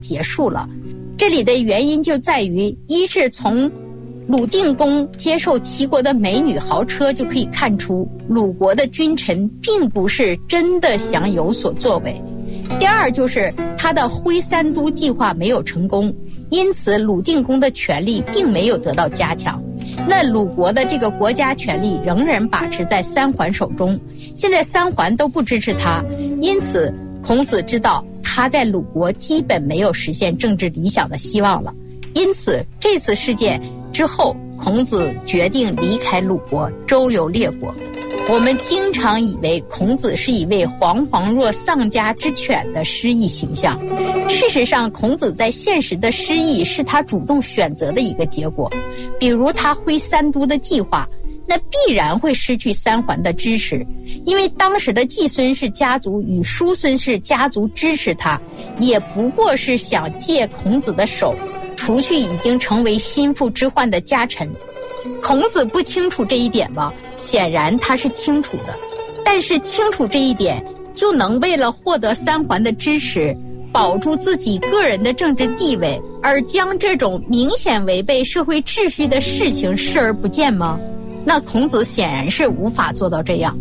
结束了。这里的原因就在于，一是从鲁定公接受齐国的美女豪车就可以看出，鲁国的君臣并不是真的想有所作为。第二就是他的徽三都计划没有成功，因此鲁定公的权力并没有得到加强。那鲁国的这个国家权力仍然把持在三桓手中，现在三桓都不支持他，因此孔子知道他在鲁国基本没有实现政治理想的希望了。因此这次事件之后，孔子决定离开鲁国，周游列国。我们经常以为孔子是一位惶惶若丧家之犬的失意形象，事实上孔子在现实的失意是他主动选择的一个结果。比如他徽三都的计划，那必然会失去三桓的支持，因为当时的季孙氏家族与叔孙氏家族支持他，也不过是想借孔子的手除去已经成为心腹之患的家臣。孔子不清楚这一点吗？显然他是清楚的，但是清楚这一点就能为了获得三桓的支持，保住自己个人的政治地位，而将这种明显违背社会秩序的事情视而不见吗？那孔子显然是无法做到这样。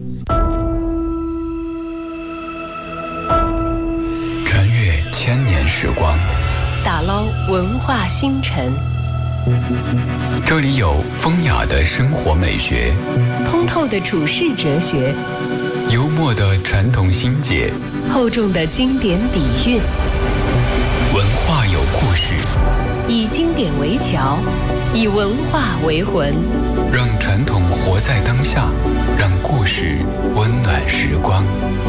穿越千年时光， 打捞文化星辰， 这里有风雅的生活美学， 通透的处世哲学， 幽默的传统心结， 厚重的经典底蕴。 文化有故事， 以经典为桥，以文化为魂， 让传统活在当下，让故事温暖时光。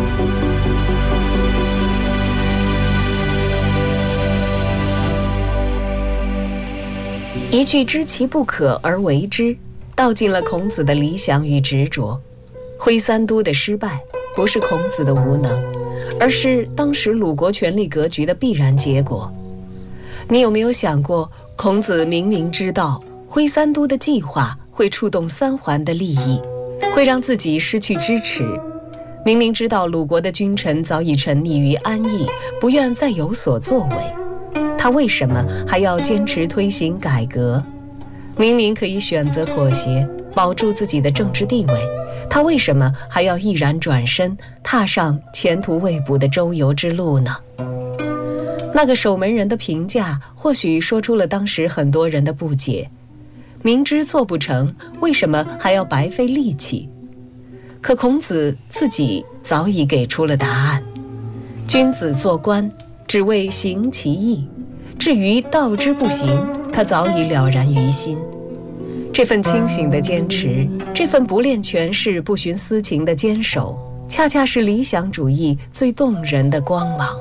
一句知其不可而为之，道尽了孔子的理想与执着。徽三都的失败不是孔子的无能，而是当时鲁国权力格局的必然结果。你有没有想过，孔子明明知道徽三都的计划会触动三桓的利益，会让自己失去支持，明明知道鲁国的君臣早已沉溺于安逸，不愿再有所作为，他为什么还要坚持推行改革？明明可以选择妥协，保住自己的政治地位，他为什么还要毅然转身，踏上前途未卜的周游之路呢？那个守门人的评价或许说出了当时很多人的不解，明知做不成，为什么还要白费力气？可孔子自己早已给出了答案：君子做官，只为行其义，至于道之不行，他早已了然于心。这份清醒的坚持，这份不恋权势不徇私情的坚守，恰恰是理想主义最动人的光芒。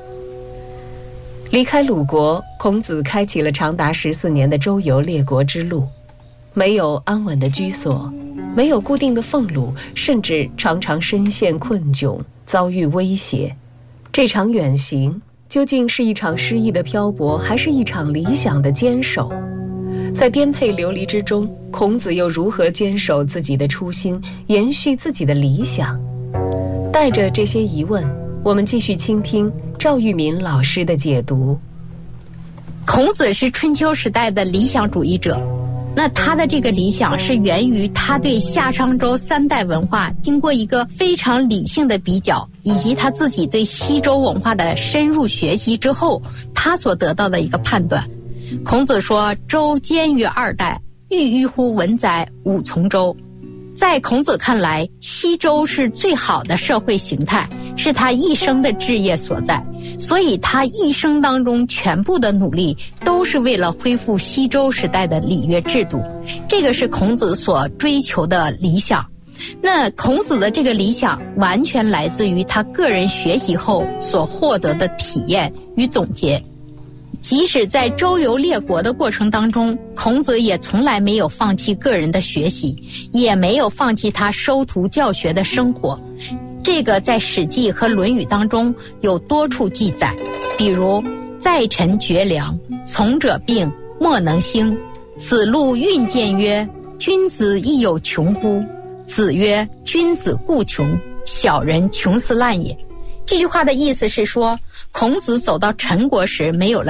离开鲁国，孔子开启了长达14年的周游列国之路，没有安稳的居所，没有固定的俸禄，甚至常常身陷困窘，遭遇威胁。这场远行究竟是一场诗意的漂泊，还是一场理想的坚守？在颠沛流离之中，孔子又如何坚守自己的初心，延续自己的理想？带着这些疑问，我们继续倾听赵玉民老师的解读。 孔子是春秋时代的理想主义者，那他的这个理想是源于他对夏商周3代文化经过一个非常理性的比较，以及他自己对西周文化的深入学习之后，他所得到的一个判断。孔子说：周兼于2代，郁郁乎文哉，吾从周。在孔子看来，西周是最好的社会形态，是他一生的志业所在，所以他一生当中全部的努力都是为了恢复西周时代的礼乐制度，这个是孔子所追求的理想。那孔子的这个理想完全来自于他个人学习后所获得的体验与总结。即使在周游列国的过程当中，孔子也从来没有放弃个人的学习，也没有放弃他收徒教学的生活。这个在《史记》和《论语》当中有多处记载，比如在臣绝粮，从者病，莫能兴。子路运见曰：君子亦有穷乎？子曰：君子固穷，小人穷斯滥也。这句话的意思是说，孔子走到陈国时没有了